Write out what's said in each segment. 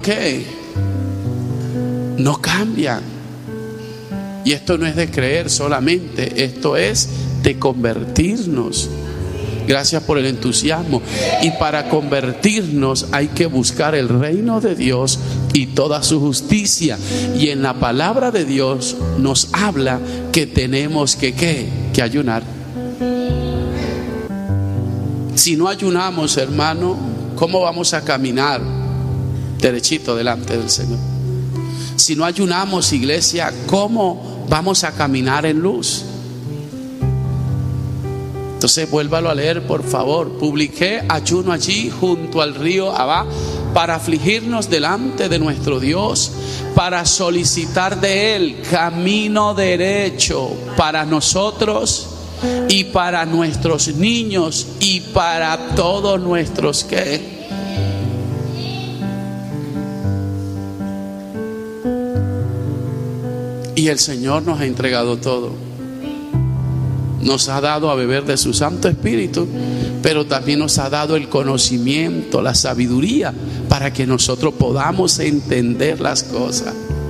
¿qué? No cambian. Y esto no es de creer solamente, esto es de convertirnos. Gracias por el entusiasmo. Y para convertirnos hay que buscar el reino de Dios y toda su justicia. Y en la palabra de Dios nos habla que tenemos que ¿qué? Que ayunar. Si no ayunamos, hermano, ¿cómo vamos a caminar derechito delante del Señor? Si no ayunamos, iglesia, ¿cómo vamos a caminar en luz? Entonces vuélvalo a leer, por favor. Publiqué ayuno allí junto al río Abá para afligirnos delante de nuestro Dios, para solicitar de Él camino derecho para nosotros y para nuestros niños y para todos nuestros ¿qué? Y el Señor nos ha entregado todo. Nos ha dado a beber de su Santo Espíritu, pero también nos ha dado el conocimiento, la sabiduría, para que nosotros podamos entender las cosas.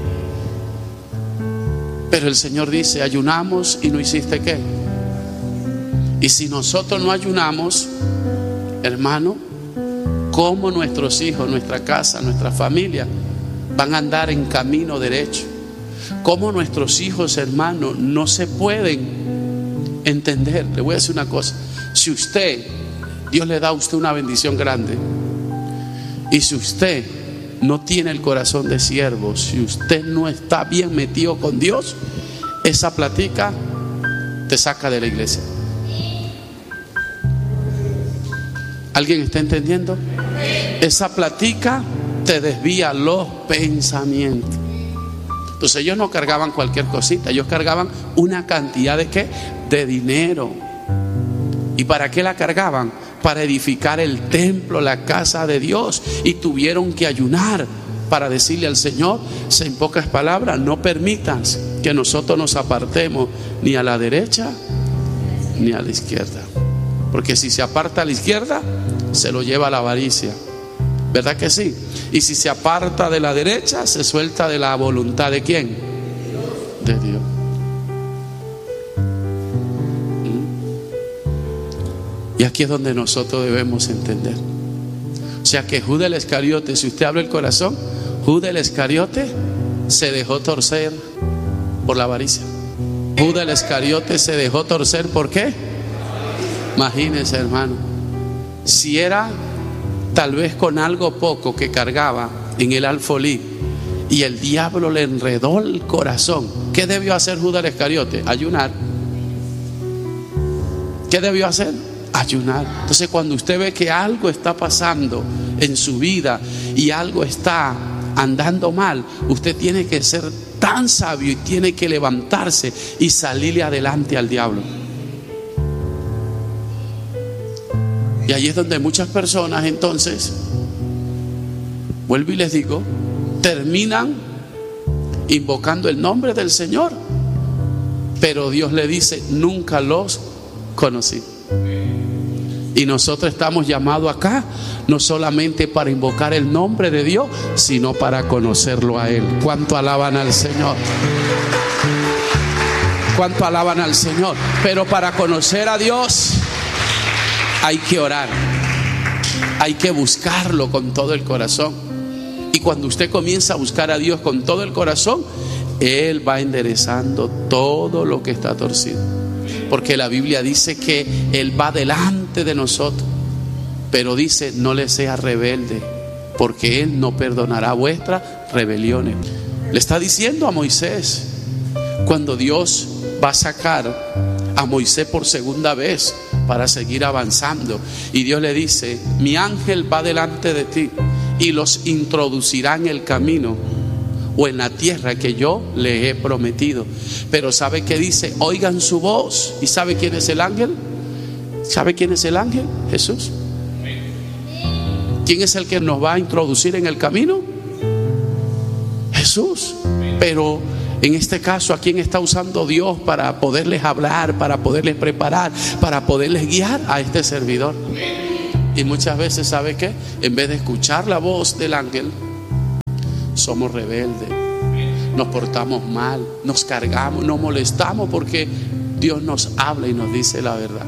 Pero el Señor dice, ayunamos y no hiciste ¿qué? Y si nosotros no ayunamos, hermano, ¿cómo nuestros hijos, nuestra casa, nuestra familia van a andar en camino derecho? ¿Cómo nuestros hijos, hermano, no se pueden entender? Le voy a decir una cosa. Si usted, Dios le da a usted una bendición grande, y si usted no tiene el corazón de siervo, si usted no está bien metido con Dios, esa platica te saca de la iglesia. ¿Alguien está entendiendo? Esa platica te desvía los pensamientos. Entonces ellos no cargaban cualquier cosita, ellos cargaban una cantidad de ¿qué? De dinero. ¿Y para qué la cargaban? Para edificar el templo, la casa de Dios. Y tuvieron que ayunar para decirle al Señor, en pocas palabras, no permitas que nosotros nos apartemos ni a la derecha ni a la izquierda. Porque si se aparta a la izquierda, se lo lleva la avaricia. ¿Verdad que sí? Y si se aparta de la derecha, se suelta de la voluntad ¿de quién? De Dios. Y aquí es donde nosotros debemos entender. O sea que Judas el Iscariote, si usted abre el corazón, Judas el Iscariote se dejó torcer por la avaricia. Judas el Iscariote se dejó torcer, ¿por qué? Imagínense, hermano, si era tal vez con algo poco que cargaba en el alfolí y el diablo le enredó el corazón, ¿qué debió hacer Judas el Iscariote? Ayunar. ¿Qué debió hacer? Ayunar. Entonces cuando usted ve que algo está pasando en su vida y algo está andando mal, usted tiene que ser tan sabio y tiene que levantarse y salirle adelante al diablo. Y ahí es donde muchas personas entonces, vuelvo y les digo, terminan invocando el nombre del Señor, pero Dios le dice, nunca los conocí. Y nosotros estamos llamados acá no solamente para invocar el nombre de Dios, sino para conocerlo a Él. ¿Cuánto alaban al Señor? ¿Cuánto alaban al Señor? Pero para conocer a Dios hay que orar, hay que buscarlo con todo el corazón. Y cuando usted comienza a buscar a Dios con todo el corazón, Él va enderezando todo lo que está torcido. Porque la Biblia dice que Él va delante de nosotros, pero dice, no le sea rebelde, porque Él no perdonará vuestras rebeliones. Le está diciendo a Moisés, cuando Dios va a sacar a Moisés por segunda vez para seguir avanzando, y Dios le dice, mi ángel va delante de ti y los introducirá en el camino o en la tierra que yo le he prometido. Pero ¿sabe qué dice? Oigan su voz. ¿Y sabe quién es el ángel? ¿Sabe quién es el ángel? Jesús. ¿Quién es el que nos va a introducir en el camino? Jesús. Pero en este caso, ¿a quién está usando Dios para poderles hablar, para poderles preparar, para poderles guiar? A este servidor. Y muchas veces, ¿sabe qué? En vez de escuchar la voz del ángel, somos rebeldes, nos portamos mal, nos cargamos, nos molestamos porque Dios nos habla y nos dice la verdad.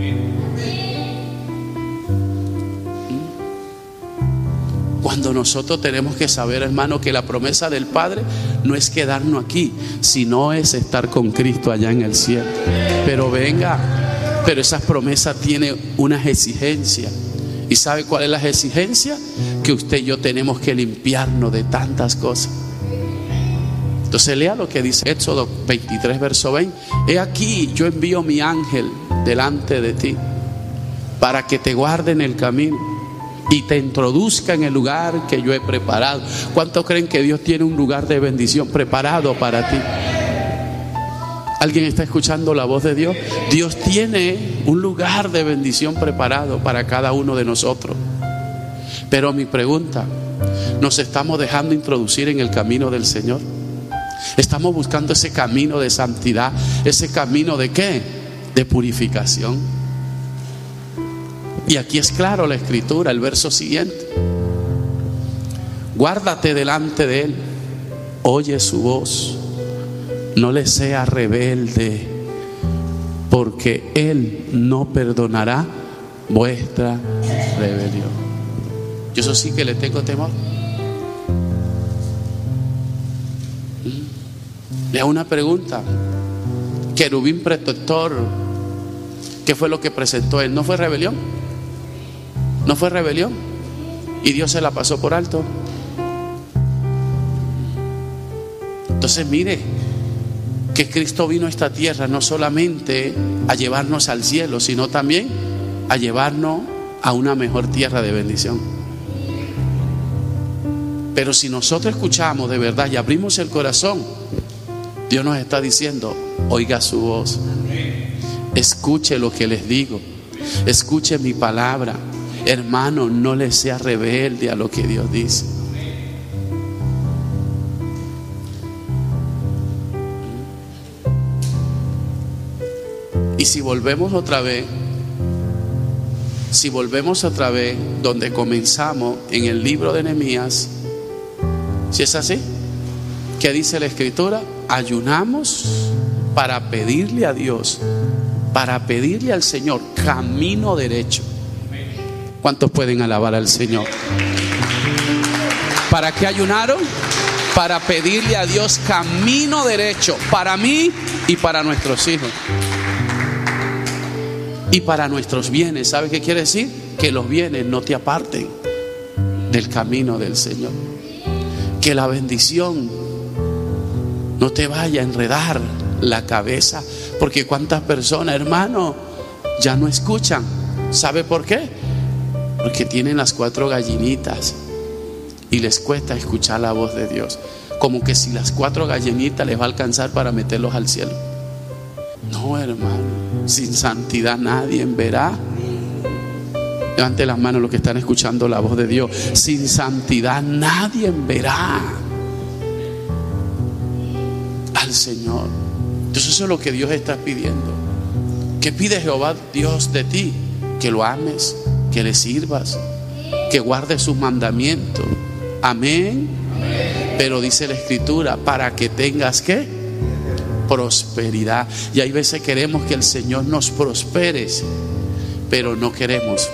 Cuando nosotros tenemos que saber, hermano, que la promesa del Padre no es quedarnos aquí, sino es estar con Cristo allá en el cielo. Pero venga, pero esas promesas tienen unas exigencias. ¿Y sabe cuál es la exigencia? Que usted y yo tenemos que limpiarnos de tantas cosas. Entonces lea lo que dice Éxodo 23, verso 20. He aquí, yo envío mi ángel delante de ti para que te guarde en el camino y te introduzca en el lugar que yo he preparado. ¿Cuántos creen que Dios tiene un lugar de bendición preparado para ti? ¿Alguien está escuchando la voz de Dios? Dios tiene un lugar de bendición preparado para cada uno de nosotros. Pero mi pregunta, ¿nos estamos dejando introducir en el camino del Señor? ¿Estamos buscando ese camino de santidad? ¿Ese camino de qué? De purificación. Y aquí es claro la escritura, el verso siguiente. Guárdate delante de Él, oye su voz, no le seas rebelde, porque Él no perdonará vuestra rebelión. Yo eso sí que le tengo temor. Le hago una pregunta. Querubín protector, ¿qué fue lo que presentó Él? ¿No fue rebelión? ¿No fue rebelión? Y Dios se la pasó por alto. Entonces mire, que Cristo vino a esta tierra no solamente a llevarnos al cielo, sino también a llevarnos a una mejor tierra de bendición. Pero si nosotros escuchamos de verdad y abrimos el corazón, Dios nos está diciendo: oiga su voz, escuche lo que les digo, escuche mi palabra. Hermano, no le sea rebelde a lo que Dios dice. Y si volvemos otra vez donde comenzamos, en el libro de Nehemías, si es así, ¿qué dice la escritura? Ayunamos para pedirle a Dios, para pedirle al Señor camino derecho. ¿Cuántos pueden alabar al Señor? ¿Para qué ayunaron? Para pedirle a Dios camino derecho para mí y para nuestros hijos y para nuestros bienes. ¿Sabe qué quiere decir? Que los bienes no te aparten del camino del Señor, que la bendición no te vaya a enredar la cabeza, porque cuántas personas, hermano, ya no escuchan. ¿Sabe por qué? Porque tienen las 4 gallinitas y les cuesta escuchar la voz de Dios, como que si las 4 gallinitas les va a alcanzar para meterlos al cielo. No, hermano, sin santidad nadie verá. Levante las manos los que están escuchando la voz de Dios. Sin santidad nadie verá al Señor. Entonces eso es lo que Dios está pidiendo. ¿Qué pide Jehová Dios de ti? Que lo ames, que le sirvas, que guardes sus mandamientos. Amén. Pero dice la escritura, para que tengas ¿qué? Prosperidad. Y hay veces queremos que el Señor nos prospere, pero no queremos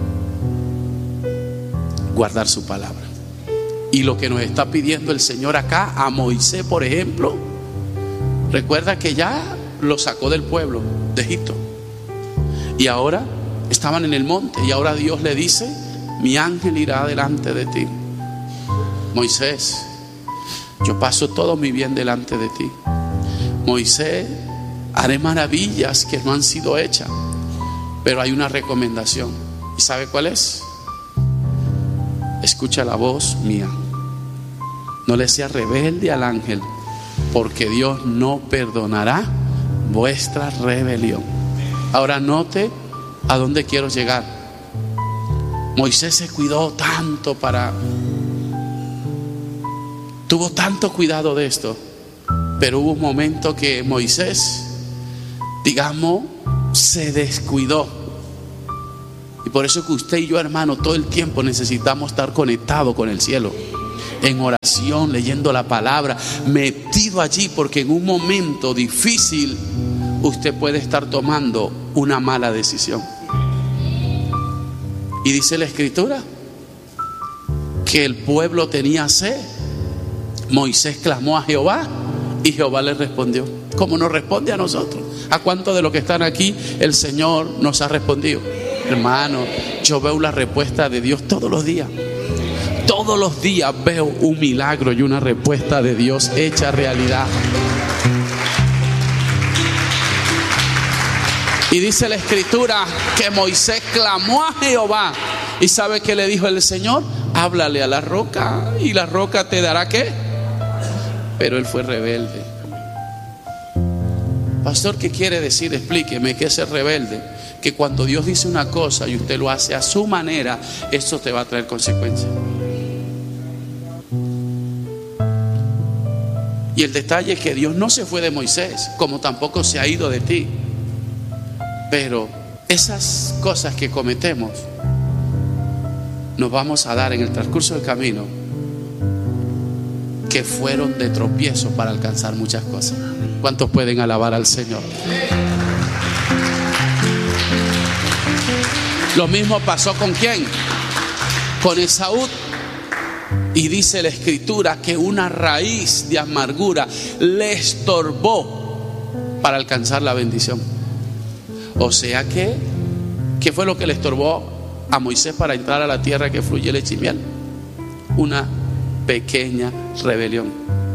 guardar su palabra. Y lo que nos está pidiendo el Señor acá a Moisés, por ejemplo, recuerda que ya lo sacó del pueblo de Egipto y ahora estaban en el monte, y ahora Dios le dice: mi ángel irá delante de ti. Moisés, yo paso todo mi bien delante de ti. Moisés, haré maravillas que no han sido hechas, pero hay una recomendación. ¿Y sabe cuál es? Escucha la voz mía. No le seas rebelde al ángel, porque Dios no perdonará vuestra rebelión. Ahora note a dónde quiero llegar. Moisés se cuidó tanto tuvo tanto cuidado de esto, pero hubo un momento que Moisés, digamos, se descuidó. Y por eso que usted y yo, hermano, todo el tiempo necesitamos estar conectados con el cielo. en oración, leyendo la palabra, metido allí, porque en un momento difícil usted puede estar tomando una mala decisión. Y dice la Escritura que el pueblo tenía sed. Moisés clamó a Jehová y Jehová le respondió, como nos responde a nosotros. ¿A cuántos de los que están aquí el Señor nos ha respondido? Hermano, yo veo la respuesta de Dios todos los días. Todos los días veo un milagro y una respuesta de Dios hecha realidad. Y dice la Escritura que Moisés clamó a Jehová. ¿Y sabe qué le dijo el Señor? Háblale a la roca y la roca te dará ¿qué? Pero él fue rebelde. Pastor, ¿qué quiere decir? Explíqueme. ¿Qué es ser rebelde? Que cuando Dios dice una cosa y usted lo hace a su manera, esto te va a traer consecuencias. Y el detalle es que Dios no se fue de Moisés, como tampoco se ha ido de ti. Pero esas cosas que cometemos nos vamos a dar en el transcurso del camino, que fueron de tropiezo para alcanzar muchas cosas. ¿Cuántos pueden alabar al Señor? Lo mismo pasó con ¿quién? Con Esaú. Y dice la Escritura que una raíz de amargura le estorbó para alcanzar la bendición. O sea que, ¿qué fue lo que le estorbó a Moisés para entrar a la tierra que fluye leche y miel? Una pequeña rebelión.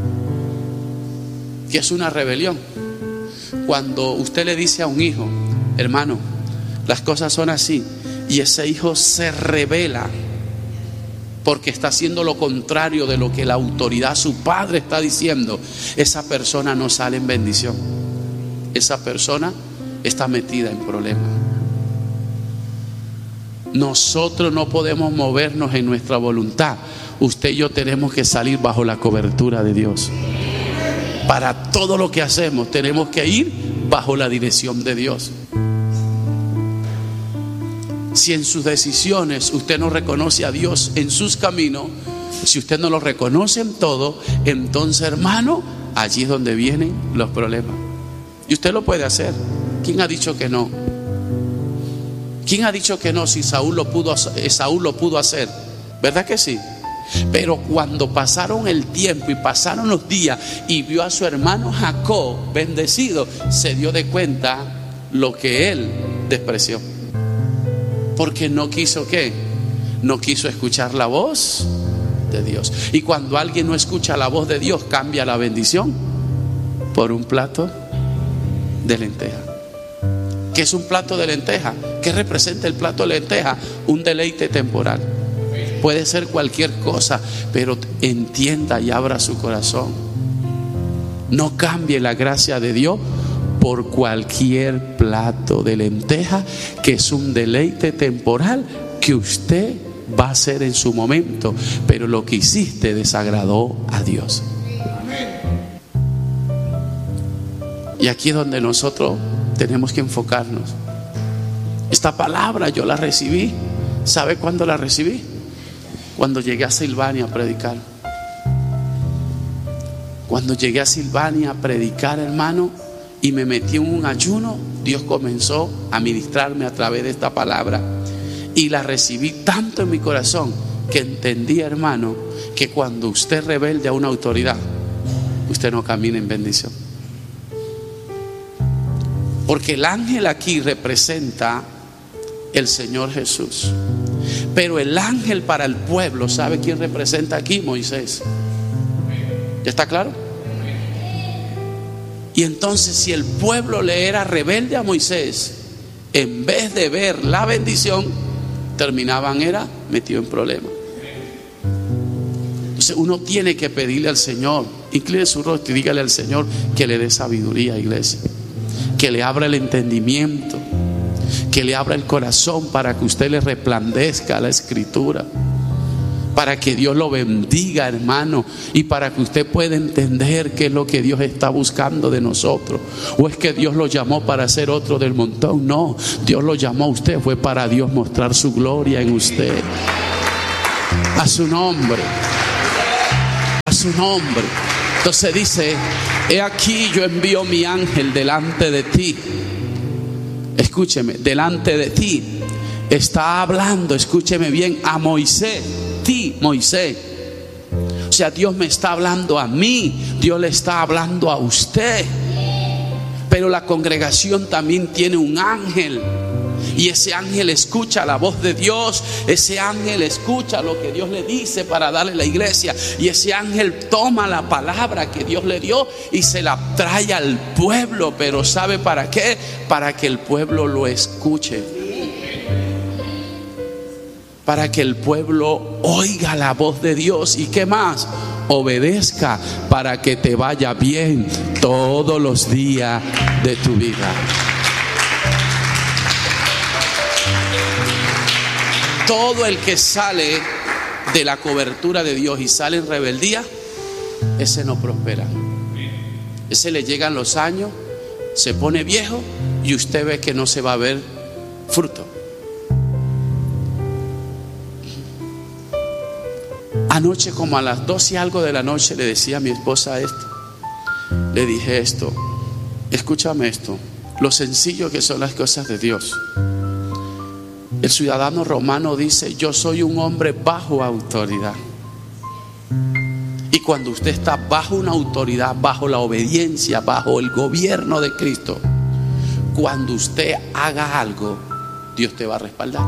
¿Qué es una rebelión? Cuando usted le dice a un hijo, hermano, las cosas son así, y ese hijo se rebela porque está haciendo lo contrario de lo que la autoridad, su padre, está diciendo, esa persona no sale en bendición. Esa persona está metida en problemas. Nosotros no podemos movernos en nuestra voluntad. Usted y yo tenemos que salir bajo la cobertura de Dios. Para todo lo que hacemos tenemos que ir bajo la dirección de Dios. Si en sus decisiones usted no reconoce a Dios en sus caminos, si usted no lo reconoce en todo, entonces, hermano, allí es donde vienen los problemas. Y usted lo puede hacer. ¿Quién ha dicho que no? ¿Quién ha dicho que no si Esaú lo pudo hacer? ¿Verdad que sí? Pero cuando pasaron el tiempo y pasaron los días y vio a su hermano Jacob bendecido, se dio de cuenta lo que él despreció. Porque no quiso ¿qué? No quiso escuchar la voz de Dios. Y cuando alguien no escucha la voz de Dios, cambia la bendición por un plato de lenteja. ¿Qué es un plato de lenteja? ¿Qué representa el plato de lenteja? Un deleite temporal. Puede ser cualquier cosa, pero entienda y abra su corazón. No cambie la gracia de Dios por cualquier plato de lenteja, que es un deleite temporal que usted va a hacer en su momento, pero lo que hiciste desagradó a Dios. Y aquí es donde nosotros tenemos que enfocarnos. Esta palabra yo la recibí. ¿Sabe cuándo la recibí? Cuando llegué a Silvania a predicar. Cuando llegué a Silvania a predicar, hermano, y me metí en un ayuno, Dios comenzó a ministrarme a través de esta palabra. Y la recibí tanto en mi corazón que entendí, hermano, que cuando usted es rebelde a una autoridad, usted no camina en bendición. Porque el ángel aquí representa el Señor Jesús. Pero el ángel para el pueblo, ¿sabe quién representa aquí? Moisés. ¿Ya está claro? Y entonces, si el pueblo le era rebelde a Moisés, en vez de ver la bendición, terminaban metido en problemas. Entonces uno tiene que pedirle al Señor, incline su rostro y dígale al Señor que le dé sabiduría, iglesia, que le abra el entendimiento, que le abra el corazón para que usted le resplandezca la Escritura, para que Dios lo bendiga, hermano, y para que usted pueda entender qué es lo que Dios está buscando de nosotros. O es que Dios lo llamó para ser otro del montón. No, Dios lo llamó a usted, fue para Dios mostrar su gloria en usted. A su nombre. su nombre. Entonces dice: he aquí yo envío mi ángel delante de ti. Escúcheme, delante de ti. Está hablando, escúcheme bien, a Moisés. Moisés. O sea, Dios me está hablando a mí, Dios le está hablando a usted. Pero la congregación también tiene un ángel. Y ese ángel escucha la voz de Dios. Ese ángel escucha lo que Dios le dice para darle a la iglesia. Y ese ángel toma la palabra que Dios le dio y se la trae al pueblo. Pero ¿sabe para qué? Para que el pueblo lo escuche. Para que el pueblo oiga la voz de Dios. ¿Y qué más? Obedezca, para que te vaya bien todos los días de tu vida. Todo el que sale de la cobertura de Dios y sale en rebeldía, ese no prospera. Ese le llegan los años, se pone viejo y usted ve que no se va a ver fruto. Anoche, como a las 12 y algo de la noche, le decía a mi esposa esto. Le dije esto: escúchame esto, lo sencillo que son las cosas de Dios. El ciudadano romano dice: yo soy un hombre bajo autoridad. Y cuando usted está bajo una autoridad, bajo la obediencia, bajo el gobierno de Cristo, cuando usted haga algo, Dios te va a respaldar.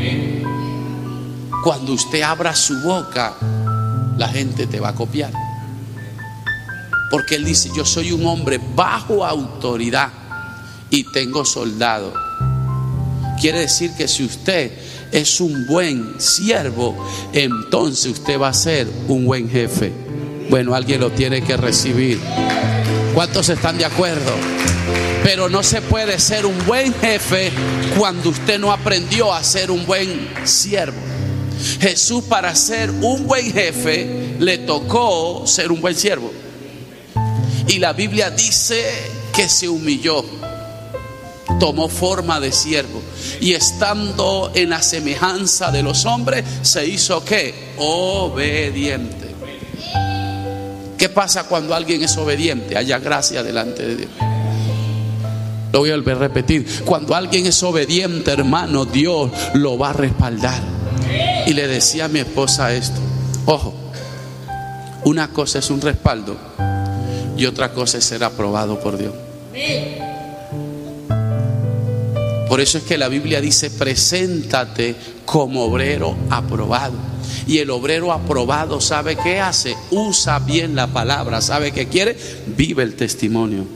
Cuando usted abra su boca, la gente te va a copiar. Porque Él dice: yo soy un hombre bajo autoridad y tengo soldados. Quiere decir que si usted es un buen siervo, entonces usted va a ser un buen jefe. Bueno, alguien lo tiene que recibir. ¿Cuántos están de acuerdo? Pero no se puede ser un buen jefe cuando usted no aprendió a ser un buen siervo. Jesús, para ser un buen jefe, le tocó ser un buen siervo. Y la Biblia dice que se humilló, tomó forma de siervo, y estando en la semejanza de los hombres, se hizo ¿qué? Obediente. ¿Qué pasa cuando alguien es obediente? Haya gracia delante de Dios. Lo voy a volver a repetir: cuando alguien es obediente, hermano, Dios lo va a respaldar. Y le decía a mi esposa esto: ojo, una cosa es un respaldo y otra cosa es ser aprobado por Dios. Por eso es que la Biblia dice: preséntate como obrero aprobado. Y el obrero aprobado, ¿sabe qué hace? Usa bien la palabra. ¿Sabe qué quiere? Vive el testimonio.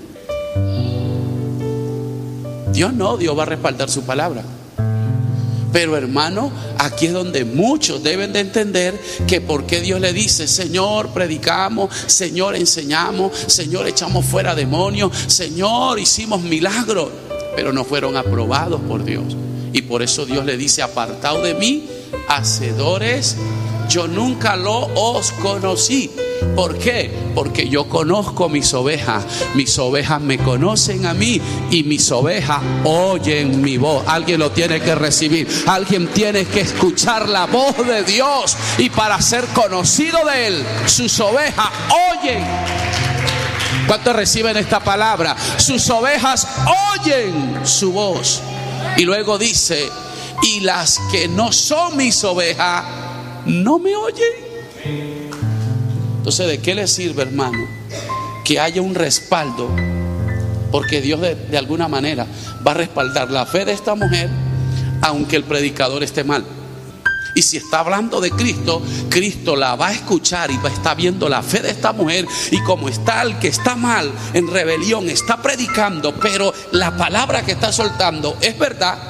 Dios va a respaldar su palabra. Pero hermano, aquí es donde muchos deben de entender que por qué Dios le dice: Señor, predicamos, Señor, enseñamos, Señor, echamos fuera demonios, Señor, hicimos milagros, pero no fueron aprobados por Dios. Y por eso Dios le dice: apartaos de mí, hacedores, yo nunca os conocí. ¿Por qué? Porque yo conozco mis ovejas me conocen a mí y mis ovejas oyen mi voz. Alguien lo tiene que recibir, alguien tiene que escuchar la voz de Dios, y para ser conocido de Él, sus ovejas oyen. ¿Cuántos reciben esta palabra? Sus ovejas oyen su voz. Y luego dice: y las que no son mis ovejas no me oyen. Entonces, ¿de qué le sirve, hermano, que haya un respaldo? Porque Dios de alguna manera va a respaldar la fe de esta mujer, aunque el predicador esté mal. Y si está hablando de Cristo, Cristo la va a escuchar y va a estar viendo la fe de esta mujer. Y como está el que está mal, en rebelión, está predicando, pero la palabra que está soltando es verdad.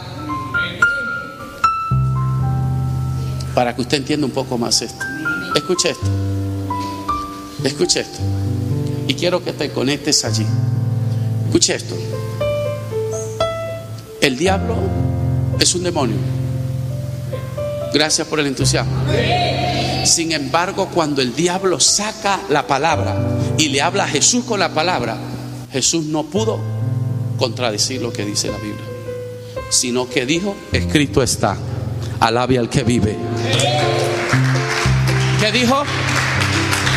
Para que usted entienda un poco más esto, escuche esto. Escuche esto. Y quiero que te conectes allí. Escuche esto. El diablo es un demonio. Gracias por el entusiasmo. Sin embargo, cuando el diablo saca la palabra y le habla a Jesús con la palabra, Jesús no pudo contradecir lo que dice la Biblia, sino que dijo: escrito está, alabe al que vive. ¿Qué dijo?